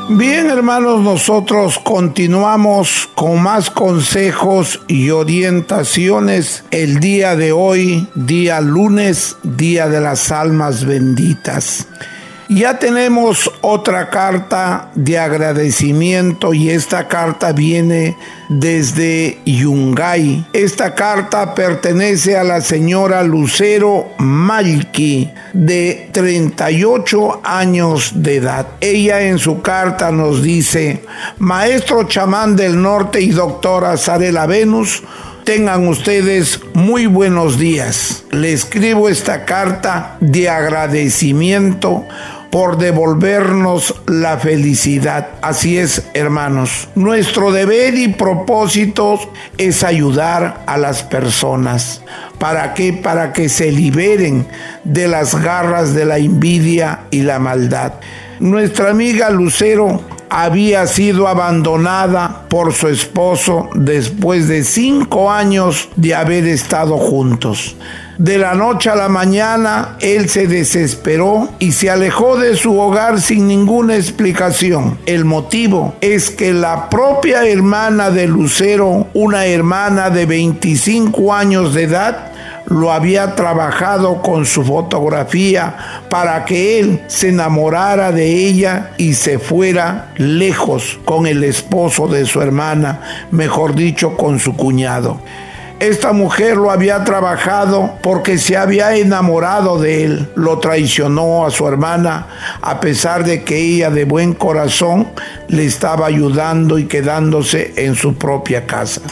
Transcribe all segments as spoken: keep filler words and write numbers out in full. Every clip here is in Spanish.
Bien, hermanos, nosotros continuamos con más consejos y orientaciones el día de hoy, día lunes, día de las almas benditas. Ya tenemos otra carta de agradecimiento y esta carta viene desde Yungay. Esta carta pertenece a la señora Lucero Malki, de treinta y ocho años de edad. Ella en su carta nos dice: maestro chamán del norte y doctora Zarela Venus, tengan ustedes muy buenos días. Le escribo esta carta de agradecimiento por devolvernos la felicidad. Así es, hermanos. Nuestro deber y propósito es ayudar a las personas. ¿Para qué? Para que se liberen de las garras de la envidia y la maldad. Nuestra amiga Lucero había sido abandonada por su esposo después de cinco años de haber estado juntos. De la noche a la mañana, él se desesperó y se alejó de su hogar sin ninguna explicación. El motivo es que la propia hermana de Lucero, una hermana de veinticinco años de edad, lo había trabajado con su fotografía para que él se enamorara de ella y se fuera lejos con el esposo de su hermana, mejor dicho, con su cuñado. Esta mujer lo había trabajado porque se había enamorado de él. Lo traicionó a su hermana, a pesar de que ella de buen corazón le estaba ayudando y quedándose en su propia casa.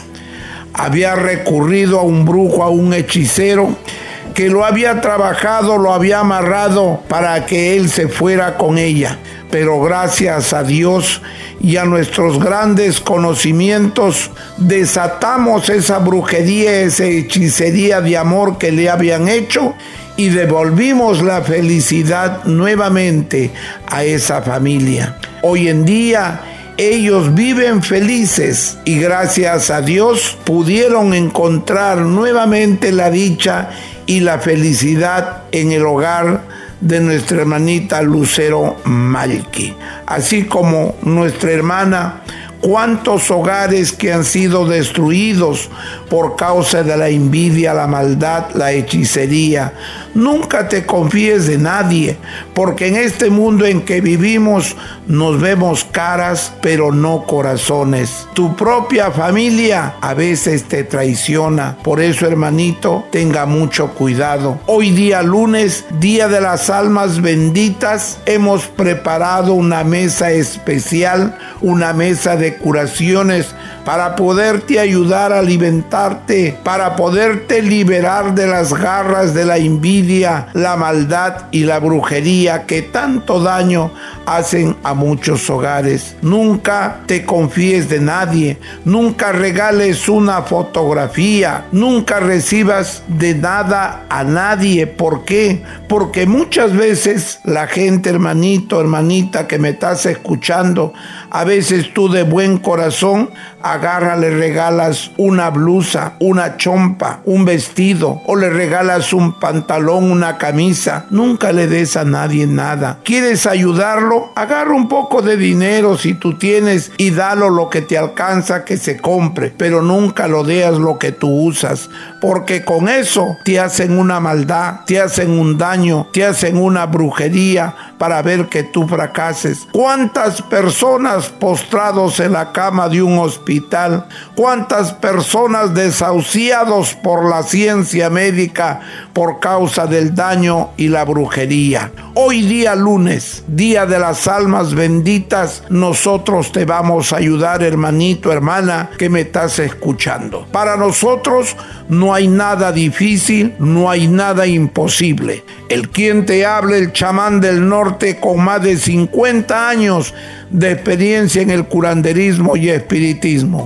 Había recurrido a un brujo, a un hechicero, que lo había trabajado, lo había amarrado para que él se fuera con ella. Pero gracias a Dios y a nuestros grandes conocimientos, desatamos esa brujería, esa hechicería de amor que le habían hecho y devolvimos la felicidad nuevamente a esa familia. Hoy en día ellos viven felices y gracias a Dios pudieron encontrar nuevamente la dicha y la felicidad en el hogar de nuestra hermanita Lucero Malki. Así como nuestra hermana, cuántos hogares que han sido destruidos por causa de la envidia, la maldad, la hechicería. Nunca te confíes de nadie, porque en este mundo en que vivimos nos vemos caras, pero no corazones. Tu propia familia a veces te traiciona. Por eso, hermanito, tenga mucho cuidado. Hoy día lunes, día de las almas benditas, hemos preparado una mesa especial, una mesa de curaciones para poderte ayudar a alimentarte, para poderte liberar de las garras de la envidia, la maldad y la brujería que tanto daño hacen a muchos hogares. Nunca te confíes de nadie, nunca regales una fotografía, nunca recibas de nada a nadie. ¿Por qué? Porque muchas veces la gente, hermanito, hermanita que me estás escuchando, a veces tú de buen corazón agarra, le regalas una blusa, una chompa, un vestido, o le regalas un pantalón, una camisa. Nunca le des a nadie nada. ¿Quieres ayudarlo? Agarra un poco de dinero si tú tienes y dalo lo que te alcanza que se compre, pero nunca lo deas lo que tú usas, porque con eso te hacen una maldad, te hacen un daño, te hacen una brujería para ver que tú fracases. ¿Cuántas personas postrados en la cama de un hospital? ¿Cuántas personas desahuciados por la ciencia médica por causa del daño y la brujería? Hoy día lunes, día de las almas benditas, nosotros te vamos a ayudar, hermanito, hermana, que me estás escuchando. Para nosotros no hay nada difícil, no hay nada imposible. El quien te hable, el chamán del norte con más de cincuenta años de experiencia en el curanderismo y espiritismo.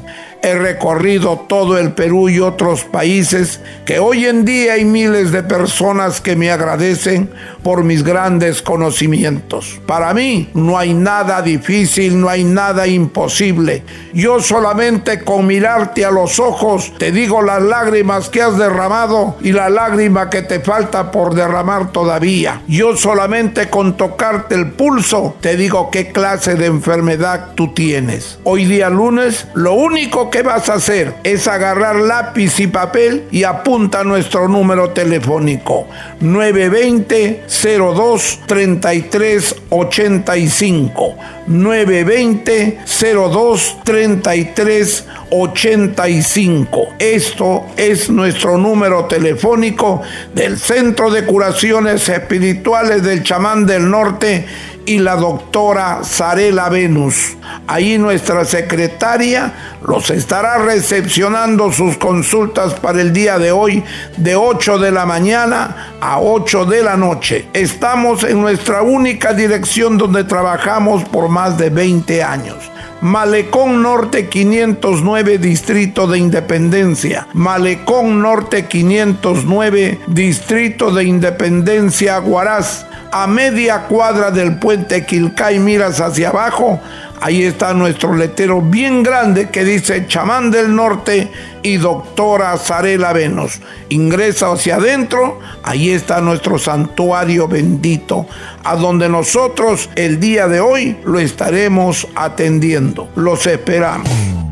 He recorrido todo el Perú y otros países que hoy en día hay miles de personas que me agradecen por mis grandes conocimientos. Para mí no hay nada difícil, no hay nada imposible. Yo solamente con mirarte a los ojos te digo las lágrimas que has derramado y la lágrima que te falta por derramar todavía. Yo solamente con tocarte el pulso te digo qué clase de enfermedad tú tienes. Hoy día lunes, lo único que vas a hacer es agarrar lápiz y papel y apunta nuestro número telefónico nueve dos cero, cero dos, treinta y tres ochenta y cinco nueve dos cero, cero dos, treinta y tres ochenta y cinco. Esto es nuestro número telefónico del Centro de Curaciones Espirituales del Chamán del Norte y la doctora Zarela Venus. Ahí nuestra secretaria los estará recepcionando sus consultas para el día de hoy de ocho de la mañana a ocho de la noche. Estamos en nuestra única dirección donde trabajamos por más de veinte años. Malecón Norte quinientos nueve, Distrito de Independencia. Malecón Norte quinientos nueve, Distrito de Independencia, Huaraz. A media cuadra del puente Quilcay miras hacia abajo, ahí está nuestro letrero bien grande que dice Chamán del Norte y doctora Zarela Venus. Ingresa hacia adentro, ahí está nuestro santuario bendito, a donde nosotros el día de hoy lo estaremos atendiendo. Los esperamos.